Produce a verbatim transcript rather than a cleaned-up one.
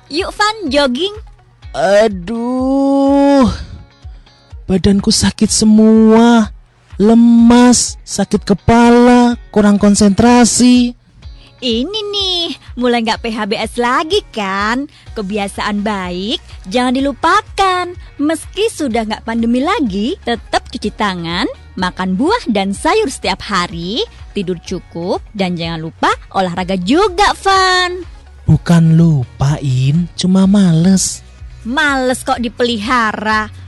Yuk Van, jogging. Aduh, badanku sakit semua. Lemas, sakit kepala, kurang konsentrasi. Ini nih, mulai gak P H B S lagi kan? Kebiasaan baik jangan dilupakan. Meski sudah gak pandemi lagi, tetap cuci tangan, makan buah dan sayur setiap hari, tidur cukup, dan jangan lupa olahraga juga, Van. Bukan lupain, cuma males. Males kok dipelihara.